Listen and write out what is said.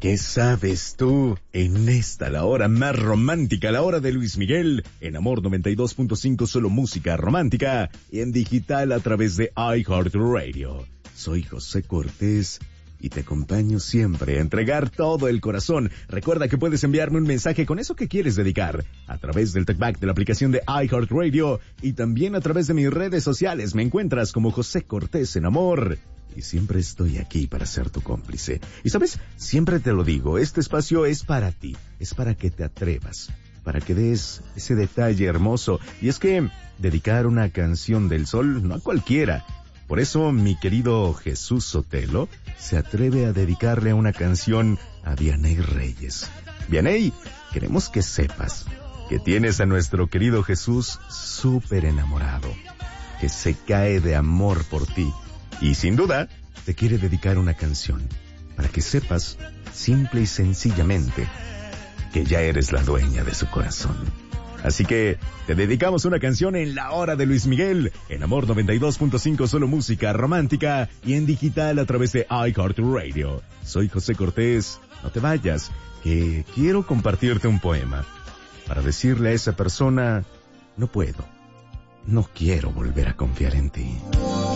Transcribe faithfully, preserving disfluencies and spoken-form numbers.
¿Qué sabes tú? En esta, la hora más romántica, la hora de Luis Miguel, en Amor noventa y dos punto cinco, solo música romántica, y en digital a través de iHeartRadio. Soy José Cortés y te acompaño siempre a entregar todo el corazón. Recuerda que puedes enviarme un mensaje con eso que quieres dedicar a través del talkback de la aplicación de iHeartRadio y también a través de mis redes sociales. Me encuentras como José Cortés en Amor. Y siempre estoy aquí para ser tu cómplice. Y sabes, siempre te lo digo, este espacio es para ti, es para que te atrevas, para que des ese detalle hermoso. Y es que dedicar una canción del sol no a cualquiera. Por eso mi querido Jesús Sotelo se atreve a dedicarle una canción a Vianey Reyes. Vianey, queremos que sepas que tienes a nuestro querido Jesús súper enamorado, que se cae de amor por ti. Y sin duda, te quiere dedicar una canción, para que sepas, simple y sencillamente, que ya eres la dueña de su corazón. Así que, te dedicamos una canción en la hora de Luis Miguel, en Amor noventa y dos punto cinco, solo música romántica, y en digital a través de iHeartRadio. Soy José Cortés, no te vayas, que quiero compartirte un poema, para decirle a esa persona, no puedo, no quiero volver a confiar en ti.